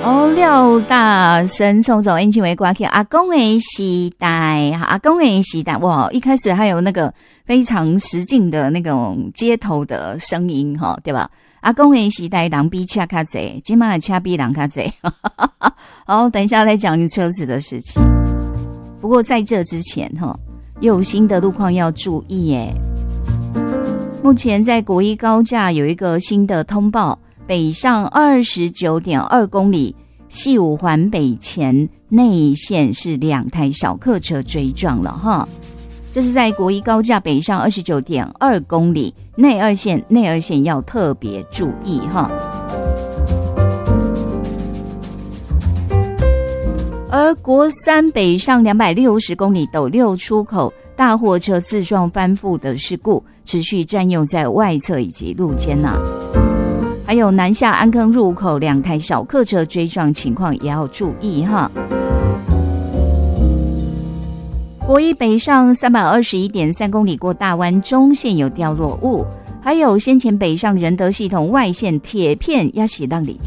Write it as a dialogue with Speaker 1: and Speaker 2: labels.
Speaker 1: 哦，廖大生送走恩情为歌曲《阿公的时代》，阿公的时代，哇！一开始还有那个非常实境的那种街头的声音，哈，对吧？阿公的时代，人比车较济，今嘛车比人较济。好，等一下再讲车子的事情。不过在这之前，哈，又有新的路况要注意耶。目前在国一高架有一个新的通报。北上 29.2 公里，西武环北前内线是2台小客车追撞了哈。这是在国一高架北上 29.2 公里，内二线要特别注意哈。而国三北上260公里斗六出口，大货车自撞翻覆的事故持续占用在外侧以及路肩呐。还有南下安坑入口2台小客车追撞情况也要注意哈。国一北上 321.3 公里过大湾中线有掉落物，还有先前北上仁德系统外线铁片要洗让里